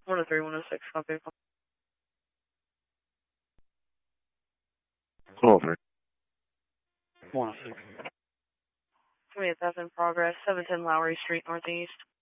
103, 106, copy. 103. 106. 28,000 progress, 710 Lowry Street, Northeast.